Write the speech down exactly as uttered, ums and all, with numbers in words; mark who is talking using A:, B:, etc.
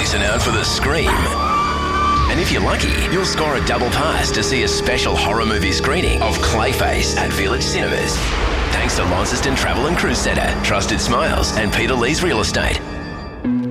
A: Listen out for the scream. And if you're lucky, you'll score a double pass to see a special horror movie screening of Clayface at Village Cinemas. Thanks to Launceston Travel and Cruise Centre, Trusted Smiles and Peter Lee's Real Estate.